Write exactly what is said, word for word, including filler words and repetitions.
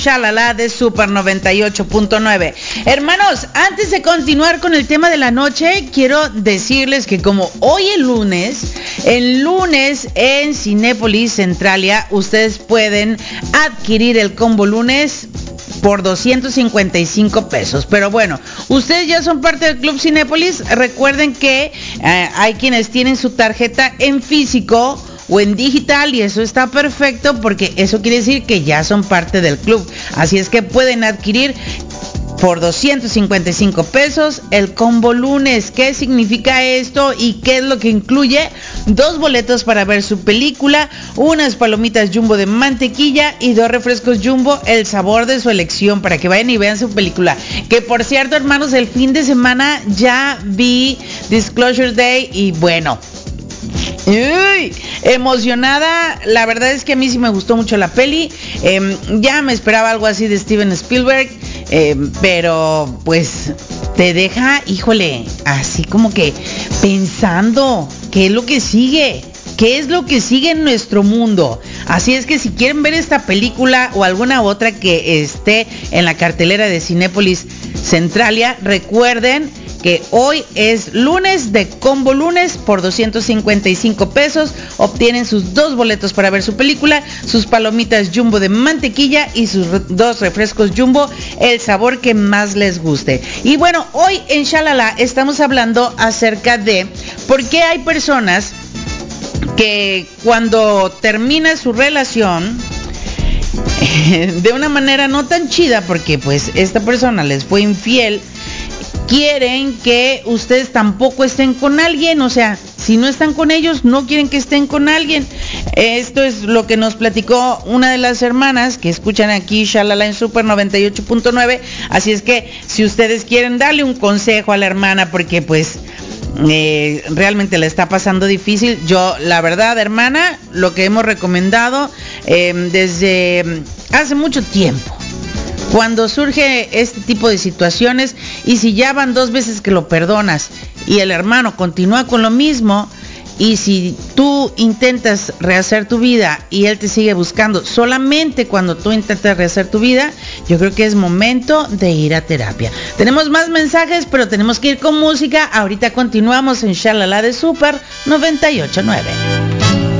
Shalala de Super noventa y ocho punto nueve. Hermanos, antes de continuar con el tema de la noche, quiero decirles que como hoy es lunes, el lunes en Cinépolis Centralia, ustedes pueden adquirir el combo lunes por doscientos cincuenta y cinco pesos. Pero bueno, ustedes ya son parte del Club Cinépolis. Recuerden que eh, hay quienes tienen su tarjeta en físico o en digital, y eso está perfecto porque eso quiere decir que ya son parte del club. Así es que pueden adquirir por doscientos cincuenta y cinco pesos el combo lunes. ¿Qué significa esto y qué es lo que incluye? Dos boletos para ver su película, unas palomitas Jumbo de mantequilla y dos refrescos Jumbo, el sabor de su elección, para que vayan y vean su película. Que por cierto, hermanos, el fin de semana ya vi Disclosure Day y bueno, uy, emocionada. La verdad es que a mí sí me gustó mucho la peli. eh, ya me esperaba algo así de Steven Spielberg, eh, pero pues te deja, híjole, así como que pensando qué es lo que sigue, qué es lo que sigue en nuestro mundo. Así es que si quieren ver esta película o alguna otra que esté en la cartelera de Cinépolis Centralia, recuerden que hoy es lunes de combo lunes por doscientos cincuenta y cinco pesos. Obtienen sus dos boletos para ver su película, sus palomitas Jumbo de mantequilla y sus re- dos refrescos Jumbo, el sabor que más les guste. Y bueno, hoy en Shalala estamos hablando acerca de por qué hay personas que cuando termina su relación de una manera no tan chida, porque pues esta persona les fue infiel, quieren que ustedes tampoco estén con alguien. O sea, si no están con ellos, no quieren que estén con alguien. Esto es lo que nos platicó una de las hermanas que escuchan aquí Shalala en Super noventa y ocho punto nueve. Así es que si ustedes quieren darle un consejo a la hermana, porque pues eh, realmente le está pasando difícil, yo la verdad, hermana, lo que hemos recomendado eh, desde hace mucho tiempo, cuando surge este tipo de situaciones, y si ya van dos veces que lo perdonas y el hermano continúa con lo mismo, y si tú intentas rehacer tu vida y él te sigue buscando solamente cuando tú intentas rehacer tu vida, yo creo que es momento de ir a terapia. Tenemos más mensajes, pero tenemos que ir con música. Ahorita continuamos en Shalala de Super noventa y ocho punto nueve.